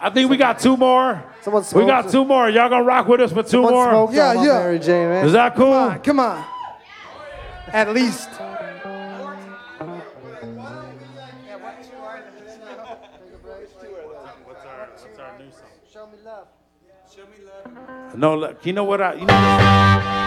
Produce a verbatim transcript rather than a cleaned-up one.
I think we got two more. Someone We got two more. Y'all gonna rock with us for two Someone more? smoked Yeah, on my yeah. Mary J, man. Is that cool? Come on, come on. At least. No, look, you know what I, you know